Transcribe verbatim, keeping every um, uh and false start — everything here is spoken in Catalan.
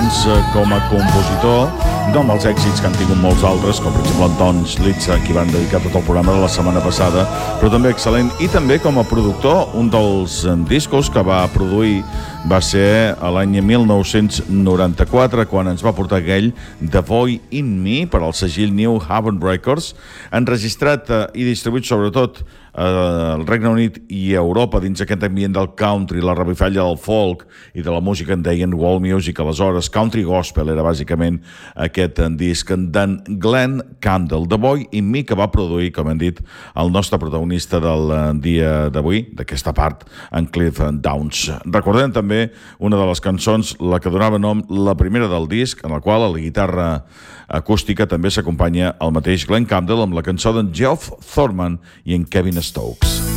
doncs, com a compositor, no amb els èxits que han tingut molts altres, com per exemple en Tons Litza, qui van dedicar tot el programa de la setmana passada, però també excel·lent, i també com a productor. Un dels discos que va produir va ser a l'any mil nou-cents noranta-quatre, quan ens va portar aquell The Boy in Me per al segell New Haven Records, enregistrat eh, i distribuït sobretot al Regne Unit i a Europa dins aquest ambient del country, la revifalla del folk i de la música en deien world music. Aleshores, country gospel era bàsicament aquest disc d'en Glenn Campbell, The Boy in Me, que va produir, com hem dit, el nostre protagonista del dia d'avui, d'aquesta part, en Cliff Downs. Recordem també una de les cançons, la que donava nom, la primera del disc, en la qual a la guitarra acústica també s'acompanya el mateix Glenn Campbell amb la cançó d'en Geoff Thorman i en Kevin Stokes.